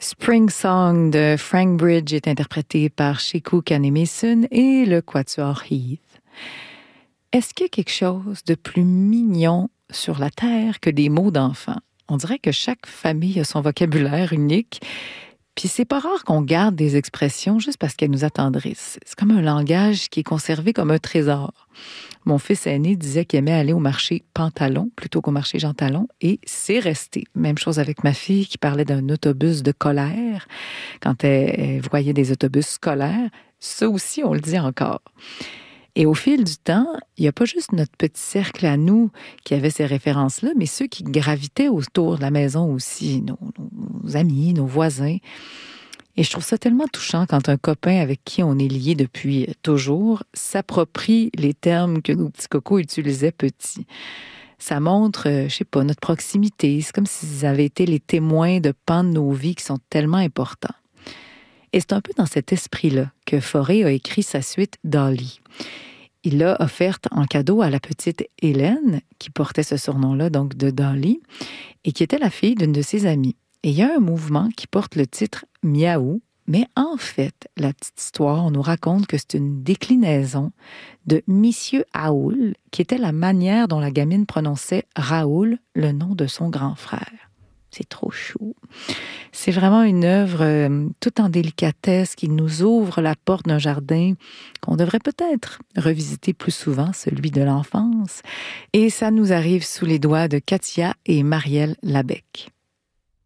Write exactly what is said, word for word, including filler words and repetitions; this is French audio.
Spring Song de Frank Bridge est interprété par Sheku Kanemason et le Quatuor Heath. Est-ce qu'il y a quelque chose de plus mignon sur la Terre que des mots d'enfants? On dirait que chaque famille a son vocabulaire unique. Puis c'est pas rare qu'on garde des expressions juste parce qu'elles nous attendrissent. C'est comme un langage qui est conservé comme un trésor. Mon fils aîné disait qu'il aimait aller au marché Pantalon plutôt qu'au marché Jean Talon et c'est resté. Même chose avec ma fille qui parlait d'un autobus de colère quand elle, elle voyait des autobus scolaires. Ça aussi, on le dit encore. Et au fil du temps, il n'y a pas juste notre petit cercle à nous qui avait ces références-là, mais ceux qui gravitaient autour de la maison aussi, nos, nos amis, nos voisins. Et je trouve ça tellement touchant quand un copain avec qui on est lié depuis toujours s'approprie les termes que nos petits cocos utilisaient petits. Ça montre, euh, je sais pas, notre proximité. C'est comme s'ils avaient été les témoins de pans de nos vies qui sont tellement importants. Et c'est un peu dans cet esprit-là que Fauré a écrit sa suite Dolly. Il l'a offerte en cadeau à la petite Hélène, qui portait ce surnom-là, donc de Dolly, et qui était la fille d'une de ses amies. Et il y a un mouvement qui porte le titre Miaou, mais en fait, la petite histoire, on nous raconte que c'est une déclinaison de Monsieur Aoul, qui était la manière dont la gamine prononçait Raoul, le nom de son grand frère. C'est trop chou. C'est vraiment une œuvre euh, toute en délicatesse qui nous ouvre la porte d'un jardin qu'on devrait peut-être revisiter plus souvent, celui de l'enfance. Et ça nous arrive sous les doigts de Katia et Marielle Labec.